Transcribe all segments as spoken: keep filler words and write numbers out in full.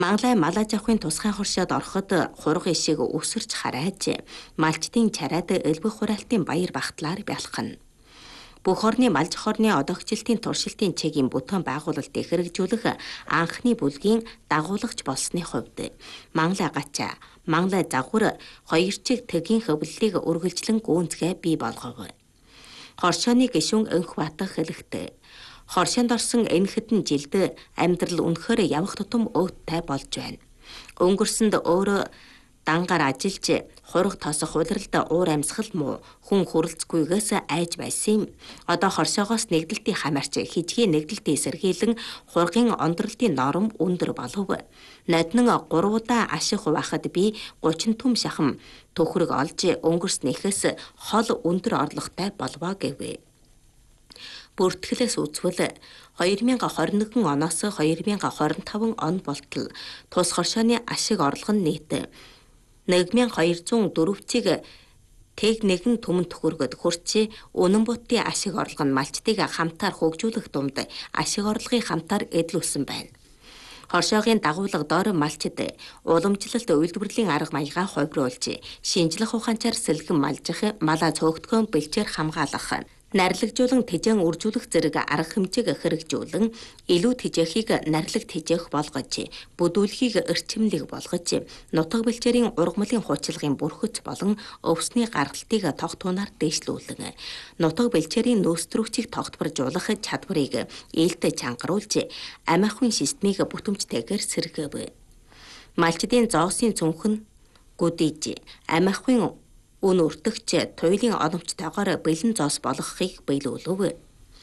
Манглай малаж авахын тусгай хоршоод ороход хурга ишиг өсөрч хараач малчдын чараад элбэг хураалтын баяр багтлаар бялхна. Бүх орны малж хорны одогчлтын туршилтын чигийн бүтээн байгуулалтыг хэрэгжүүлэх анхны бүлгийн дагуулагч болсны хувьд Манглай гачаа, Манглай загвар хоёр чиг тэгийн хөвлөлийг үргэлжлэн гүнзгий бий болгов. Хоршооны гишүүн өнх батах хэлэхдээ хоршоонд орсон энэ хэдэн жилд амьдрал үнэхээр явах тутам өөдтэй болж байна. Өнгөрсөнд өөрөө дангаар ажиллаж хураг тосох улиралд уур амьсгал муу хүн хүрэлцгүйгээс айж байсан юм. Одоо хоршоогоос нэгдэлтийн хамаарч хижгийн нэгдэлтийн сэргийлэн хургийн ондролтын норм өндөр болов. Ноднон гурав удаа ашиг хуваахад би гучин түм шахам төхрөг олж өнгөрснийхээс хол өндөр орлоготой болвоо гэвэ. Бүртгэлээс үзвэл хоёр мянга хорин нэгэн оноос хоёр мянга хорин таван он болтол тус хоршооны ашиг орлого нь нийт нэг мянга хоёр зуун дөрвцийг тэг нэгэн түмэн төхөргөд хүрч үнэн бутын ашиг орлого нь малчдыг хамтаар хөгжүүлэх дунд ашиг орлогын хамтаар эдлүүлсэн байна. Хоршоогийн дагуулга доор малчид уламжлалт үйлдвэрлэлийн арга маягаа хувируулж шинжлэх ухаанчаар сэлгэн малжих, малаа цөөгдгөн бэлчээр хамгаалах, нарлагжуулан тэжээн үржүүлэх зэрэг арга хэмжээг хэрэгжүүлэн илүү тэжээхийг нарлаг тэжээх болгож, бүдүүлхийг эрчимлэг болгож, нутаг бэлчээрийн ургамлын хуучлагын бүрхэц болон өвсний гаргалтыг тогтуунаар дээшлүүлэн, нутаг бэлчээрийн нөөцтрөгчийг тогтворжуулах чадварыг ээлтэй чангаруулж, амь ахуйн системийг бүтэмжтэйгээр сэргээв. Малчдын зоосын цүнхэн гүдийж, амь ахуйн үн өртөгч туйлын оновчтойгоор бэлэн зоос болгохыг биелүүлв.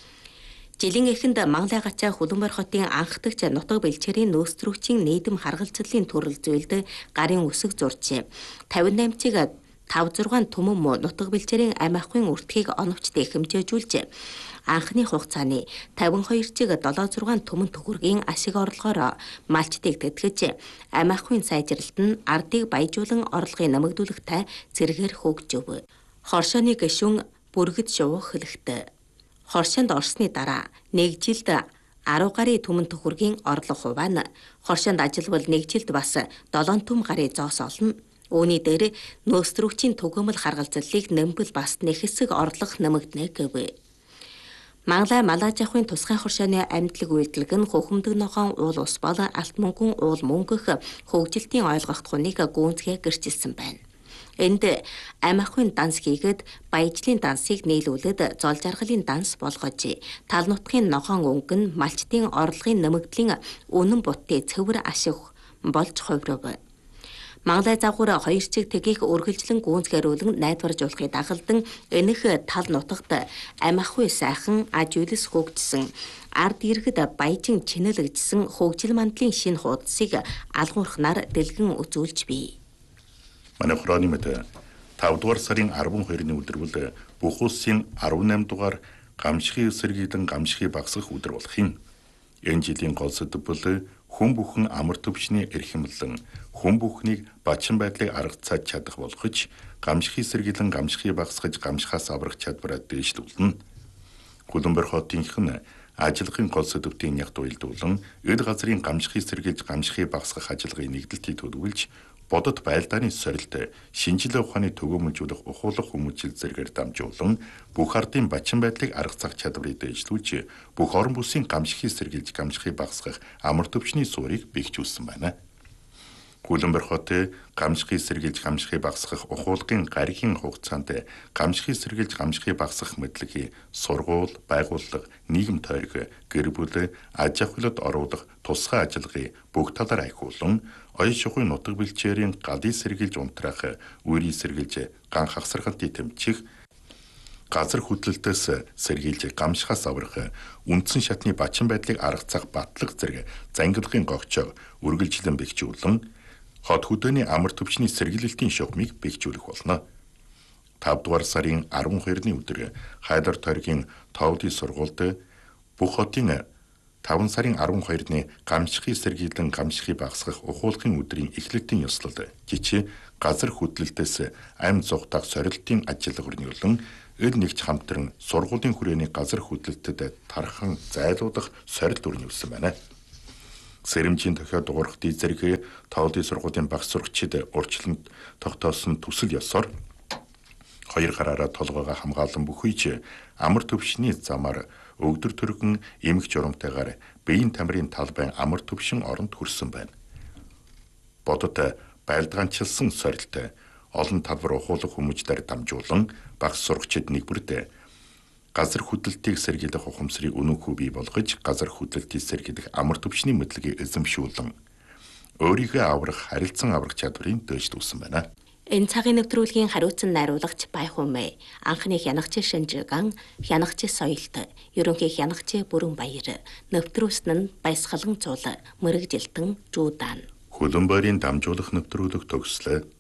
Жилийн эхэнд Манглай гачаа Хүлэмбар хотын анхдагч нутаг бэлчээрийн нөөцтрөгчийн нийгэм харгалзлын төрөл зүйлд гарын үсэг зурж тавин восемь-ыг тав зургаан түмэн муу нутаг бэлчээрийн амь ахуйн үртгийг оновчтой хэмжээжүүлж анхны хугацааны тавин хоёр чиг долоо зургаан түмэн төгрөгийн ашиг орлогоор малчдыг тэтгэж амь ахуйн сайжралт нь ардыг баяжуулан орлогын нэмэгдүүлэхтэй зэрэгээр хөгжөв. Хоршооны гишүүн бүргэд шувуух хэлэхдээ хоршоонд орсны дараа нэг жилд арав гаруй түмэн төгрөгийн орлого хуваа нь хоршоонд ажиллавал нэг жилд бас долоон түм гаруй зоос олно. Үүний дээр нөөцтрөгчийн түгээмэл харгалзлыг нэмбэл бас нэг хэсэг орлого нэмэгдэнэ гэв. Манглай малаж авахын тусгай хоршооны амьдлаг үйлдэлг нь хөхөмдөг ногоон уул ус бол алт мөнгөн уул мөнгөх хөгжилтийн ойлгогдохыг гүнзгий гэрчилсэн байна. Энд амь ахуйн данс хийгээд баяжлын дансыг нийлүүлээд зол жаргалын данс болгож тал нутгийн ногоон өнгө нь малчдын орлогын нэмэгдлийн үнэн бутын цэвэр ашиг болж хувирв. Манглай загвар хоёр чиг тэгийг үргэлжлэн гүнзгийрүүлэн найдваржуулахыг дагалдан энэх тал нутагт амь ахуй сайхан аж үйлс хөгжсөн, ард иргэд баяжин чинэлэгдсэн хөгжил мандлын шинэ хуудсыг алгуурхнаар дэлгэн үзүүлж бий. Манай хураны мэд тав дугаар сарын арван хоёрны өдрөвл бүх улсын арван наймд дугаар гамшигын эсэргийлэн гамшигыг багасгах өдөр болох юм. Энэ жилийн гол сэдэв бол хүн бүхэн амар төвчний эрхэмлэн хүн бүхнийг бачин байдлыг аргацаад чадах болгож гамшигын эсэргийлэн гамшигыг багасгаж гамшихаас аврах чадвараа дээшлүүлнэ. Хүлэмбар хотынх нь ажиллахын гол сэдэвтийн нягт уялдуулан эд газрын гамшигыг эсэргийлж гамшигыг багасгах ажиллагааны нэгдэлтийг төлөвлөж бодит байлдааны сорилт шинжилгээ ухааны төгөөмөлжүүлэх ухуулах хүмүүжил зэргээр дамжуулан бүх ардын бачин байдлыг аргацах чадварыг дээшлүүлж бүх орон бүсийн гамшигыг сэргийлж гамшигыг багасгах амар төвчний суурийг бэхжүүлсэн байна. Хүлэмбар хот гамшигыг сэргийлж гамшигыг багасгах ухуулгын гаригийн хугацаанд гамшигыг сэргийлж гамшигыг багасгах мэдлэгийг сургууль, байгууллага, нийгэм тойрог, гэр бүл, аж ахуйлд оруулах тусгай ажиллагааг бүх талаар ахиулан оён шухуйн нутаг бэлчээрийн гадыг сэргийлж унтраах, үрийг сэргийлж ган хагсаргалтыг тэмчих, газар хөдлөлтөөс сэргийлж гамшихаас аврах, үндсэн шатны бачин байдлыг аргацах батлах зэрэг зангилгын гогчоо үргэлжлэн бэхжүүлэн хот хөдөөний амар төвчний сэргийлэлтийн шугамыг бэхжүүлэх болно. тав дугаар сарын арван хоёрны өдөр Хайдар тойргийн Товдын сургуульд бүх хотын таван сарын арван хоёрны гамшигын сэргийлэн гамшигыг багасгах ухуулгын өдрийн эхлэлтийн ёслол жичи газар хөдлөлтөөс амь зугтах сорилтын ажиллагаа өрнүүлэн эл нэгж хамтран сургуулийн хүрээний газар хөдлөлтөд тархан зайлуулах сорилт өрнүүлсэн байна. Сэрэмжийн дохио дуурах дэд зэрэг тоолын сургуулийн багш сурагчид урьдчилан тогтоосон төсөл ёсоор хоёр гараараа толгойгоо хамгаалan бүхийч амар төвшний замаар өгдөр төргөн эмх журамтайгаар биеийн тамирын талбай амар төвшин оронд хүрсэн байна. Бодот байлдаанчилсан сорилт олон талбар ухуулах хүмүүжлээр дамжуулан багш сурагчид нэгбэрдээ газар хөдлөлтийг сэргийлэх ухамсарыг үнэнхүү бий болгож газар хөдлөлтийг сэргийлэх амар төвчний мэдлэгийг эзэмшүүлэн өөрийгөө аврах харилцан аврах чадварыг дээшлүүлсэн байна. Энэ цагийн нэвтрүүлгийн хариуцсан найруулагч Баяхумэ, анхны хянагч Шинжиган, хянагч Соёлт, ерөнхий хянагч Бүрэн Баяр, нэвтрүүлсэн нь Баясгалан Цул, Мэрэгжилтэн Жуудан. Хөлбөмбөрийн дамжуулах нэвтрүүлэг төгслөө.